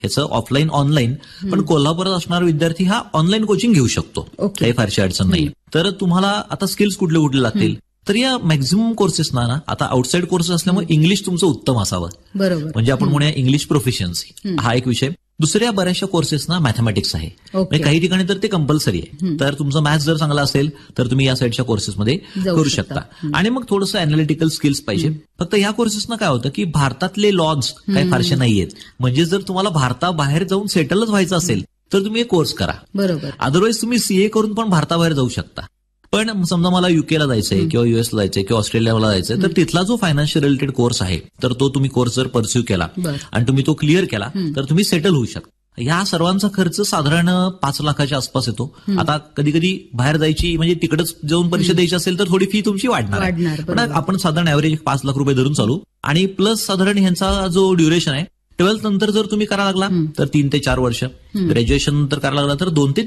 ह्याचं offline online, पण कोल्हापुरात असणारा विद्यार्थी हा ऑनलाईन कोचिंग घेऊ शकतो. काही फारशी अडचण नाही. तर तुम्हाला आता स्किल्स कुठले कुठले लागतील, तर या मॅक्झिमम कोर्सेसना ना आता आउटसाईड कोर्सेस असल्यामुळे इंग्लिश तुमचं उत्तम असावं. बरोबर. म्हणजे आपण म्हणूया इंग्लिश प्रोफिशियन्सी हा एक विषय. दुसऱ्या बऱ्याचशा कोर्सेसना मॅथमॅटिक्स आहे. म्हणजे काही ठिकाणी तर ते कंपल्सरी आहे. तर तुमचं मॅथ्स जर चांगला असेल तर तुम्ही या साईडच्या कोर्सेसमध्ये करू शकता. आणि मग थोडंसं अॅनालिटिकल स्किल्स पाहिजे. फक्त या कोर्सेसना काय होतं की भारतातले लॉज काही फारसे नाहीयेत. म्हणजे जर तुम्हाला भारताबाहेर जाऊन सेटलच व्हायचं असेल तर तुम्ही एक कोर्स करा. बरोबर. अदरवाईज तुम्ही सीए करून पण भारताबाहेर जाऊ शकता. पण समजा मला युकेला जायचंय किंवा युएसला जायचंय किंवा ऑस्ट्रेलियाला जायचंय, तर तिथला जो फायनान्शियल रिलेटेड कोर्स आहे तर तो तुम्ही कोर्स जर परस्यू केला आणि तुम्ही तो क्लिअर केला तर तुम्ही सेटल होऊ शकता. या सर्वांचा खर्च साधारण 5 लाखाच्या आसपास येतो. आता कधी कधी बाहेर जायची म्हणजे तिकडच जाऊन परीक्षा द्यायची असेल तर थोडी फी तुमची वाढणार. पण आपण साधारण ऍव्हरेज 5 लाख रुपये धरून चालू. आणि प्लस साधारण ह्यांचा जो ड्युरेशन आहे 12th नंतर जर तुम्ही करायला लागला तर 3 ते 4 वर्ष, ग्रॅज्युएशन नंतर करायला लागला तर 2 ते